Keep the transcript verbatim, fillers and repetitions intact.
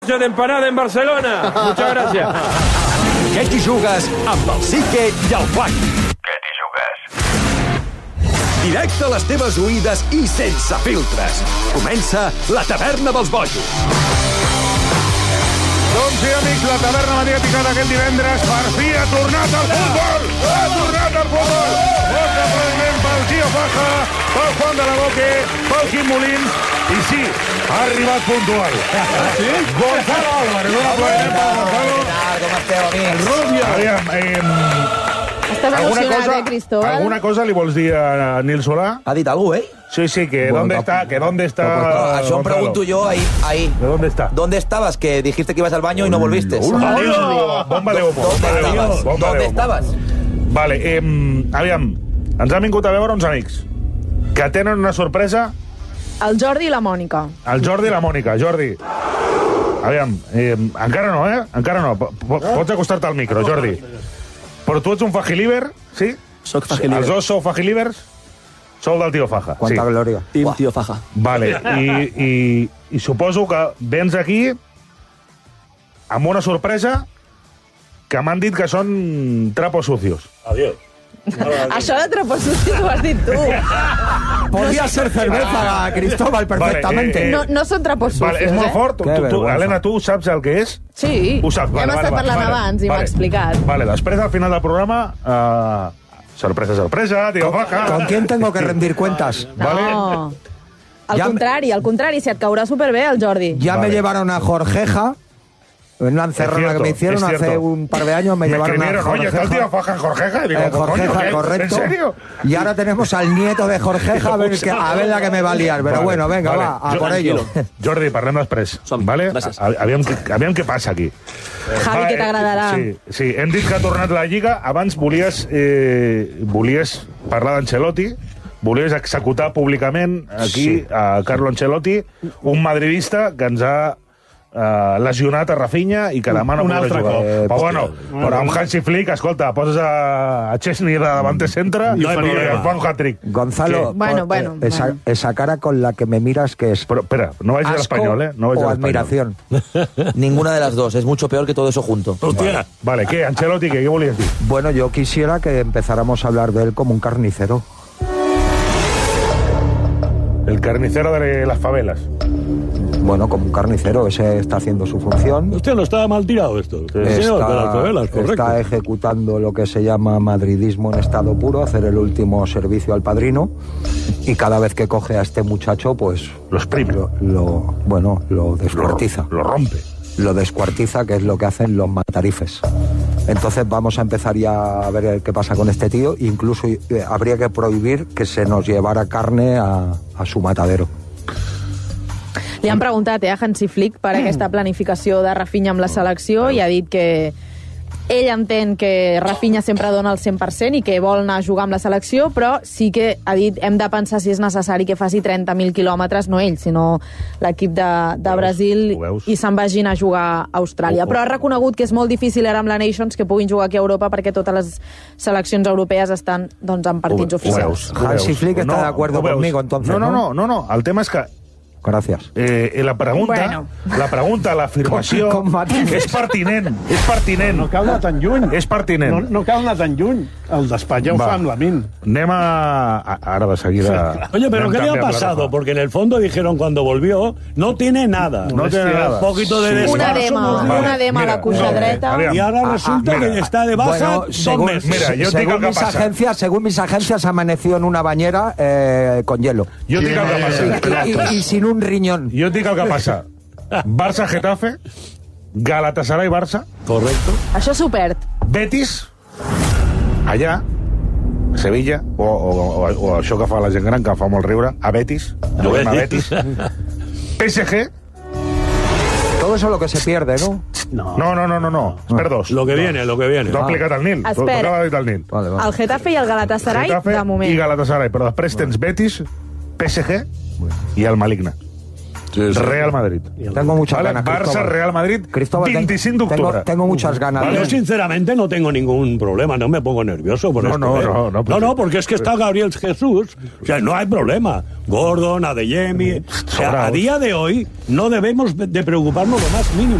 de empanada en Barcelona. Muchas gracias. Què t'hi jugues amb el Sique i el Juan? Què t'hi jugues? Directe a les teves oïdes i sense filtres. Comença la taverna dels bojos. Doncs sí, amics, la taverna mediàtica d'aquest divendres per fi ha tornat al futbol! Ha tornat al futbol! Molt aplaudiment pel Tio Faja, pel Juan de la Boque, pel Quim Molins, i sí, ha arribat puntual. Sí? Gonzalo Álvarez, un aplaudiment pel Gonzalo. Com esteu, amics? Rubio. Aviam, eh... Estàs emocionat, eh, Cristóbal? ¿Alguna cosa li vols dir a Nil Solà? Ha dit algú, eh? Sí, sí, que Bueno, ¿dónde no, está? Que ¿dónde está? No, pues, no, això em Gonzalo? pregunto yo ahí, ahí. ¿De dónde está? ¿Dónde estabas? Que dijiste que ibas al baño y no volviste. Bomba de humo, bomba de humo. ¿Dónde bomba de humo, estabas? bomba de ¿Dónde humo. estabas? Vale, eh, aviam, ens han vingut a veure uns amics que tenen una sorpresa, El Jordi i la Mònica. el Jordi i la Mònica. Jordi, aviam, eh, encara no, eh? Encara no. P- Pots acostar-te al micro, Jordi. Però tu ets un fajiliber, sí? Soc fajiliber. Els dos sou fajilibers? Sou del Tio Faja. Quanta sí. glòria. Team Tio Faja. Vale, i, i, i suposo que vens aquí amb una sorpresa que m'han dit que són trapos sucios. Adiós. Això de trapos sucis ho has dit tu. Podría ser cerveza, Cristóbal, perfectamente. Vale, eh, No, no són trapos sucis, Vale, és molt eh? fort. Tu, Que tu, tu, vergüenza. Helena, tu saps el que és? Sí, Ho saps, vale, hem vale, estat vale, parlant vale, abans i vale. m'ha explicat. Vale, després, al final del programa, uh, sorpresa, sorpresa, Tio Faja. ¿Con quién tengo que rendir cuentas? No. Vale. Al Ja- contrari, al contrari, si et caurà superbé el Jordi. Ya Vale. me llevaron a Jorgeja, en una encerrona Es que me cierto, hicieron es hace cierto. un par de años, me, Me llevaron a escribieron, oye, está el Tio Jorgeja. Faja en Jorgeja. Y digo, Eh, Jorgeja, coño, ¿qué? correcto. ¿En serio? Y ahora tenemos al nieto de Jorgeja, a ver, que, a ver la que me va a liar. Pero Vale, bueno, venga, vale. va, a Jo- por ello. Jordi, parlem després. Som. Vale? Gràcies. A- Aviam, què- aviam què passa aquí. Javi, Va, que eh, t'agradarà. Sí, sí, hem dit que ha tornat la Lliga. Abans volies, eh, volies parlar d'Ancelotti, volies executar públicament aquí sí. a Carlo Ancelotti, un madridista que ens ha eh, lesionat a Rafinha i que demà no Un podrà altre jugar. cop. Però bueno, però amb Hansi Flick, escolta, poses a, a Chesney de davant centre i No hay problema. fa un hat-trick. Gonzalo, ¿Qué? Bueno, eh, bueno, esa, bueno. esa cara con la que me miras, que es Però, espera, no vagis a asco l'espanyol, eh? No vagis o a l'espanyol. admiración. Ninguna de las dos. Es mucho peor que todo eso junto. Hòstia. Vale, què, Ancelotti, què, què volies dir? Bueno, yo quisiera que empezáramos a hablar de él como un carnicero. El carnicero de las favelas. Bueno, como un carnicero, ese está haciendo su función. Hostia, no estaba mal tirado esto. Sí, señor, de las favelas, correcto. está ejecutando lo que se llama madridismo en estado puro, hacer el último servicio al padrino, y cada vez que coge a este muchacho, pues Lo exprime. lo, lo- bueno, lo Lo, descuartiza. lo rompe. Lo descuartiza, que es lo que hacen los matarifes. Entonces vamos a empezar ya a ver qué pasa con este tío. Incluso eh, habría que prohibir que se nos llevara carne a, a su matadero. Li han preguntat eh, a Hansi Flick per aquesta planificació de Rafinha amb la selecció i ha dit que ell entén que Rafinha sempre dona el cent per cent i que vol anar a jugar amb la selecció, però sí que ha dit hem de pensar si és necessari que faci trenta mil quilòmetres, no ell, sinó l'equip de, de Brasil, Ho veus? i se'n vagin a jugar a Austràlia. Ho- ho- Però ha reconegut que és molt difícil ara amb la Nations que puguin jugar aquí a Europa perquè totes les seleccions europees estan doncs, en partits Ho- ho oficials. veus, ho Hansi veus. Flick está de acuerdo ho veus. conmigo, entonces, No, no, ¿no? no, no, no. El tema és que Gracias. eh, la pregunta, Bueno. la pregunta, l'afirmació Com- com matisos. és pertinent, és pertinent. No cal anar tan lluny. És pertinent. No, no cal anar tan lluny. El d'Espanya ho Va. fa amb la Min. Anem a... a- Ara de seguida... Oye, pero anem ¿qué le ha canviant la pasado? ropa. Porque en el fondo dijeron cuando volvió, no tiene nada. No tiene nada. Un poquito de Sí. descanso. Una dema, nos dio. una dema a la cuixa no, dreta. aviam. Y ahora Ah, resulta ah, que mira. está de baja Bueno, dos según, meses. Mira, yo te digo según qué mis pasa. agencias, según mis agencias, amaneció en una bañera eh, con hielo. Jo et dic el que passa. Y, y- y sin un riñón. Jo et dic el que passa. Barça-Getafe, Galatasaray-Barça, Correcto. Això s'ho perd. Betis, allà, Sevilla, o, o, o, o això que fa la gent gran, que fa molt riure, a Betis, juguem a Betis, P S G, Todo eso es lo que se pierde, ¿no? No. no, no, no, no, no, es per dos. Lo que viene, lo que viene. T'ho ha explicat el Nil, t'ho Espera. acaba de dir el Nil. Vale, vale. El Getafe i el Galatasaray, Getafe de moment. i Galatasaray, però després tens Betis, P S G i el Maligna. Sí, sí. Real Madrid. Tengo muchas vale, ganas. Barça, Cristóbal. Real Madrid, Cristóbal, veinticinco de octubre. Tengo, tengo muchas ganas. Yo, sinceramente, no tengo ningún problema. No me pongo nervioso por No, esto. no, ¿eh? no, no, no, pues- no, porque es que está Gabriel Jesús. O sea, no hay problema. Gordon, Adeyemi. O sea, a día de hoy no debemos de preocuparnos lo más mínimo.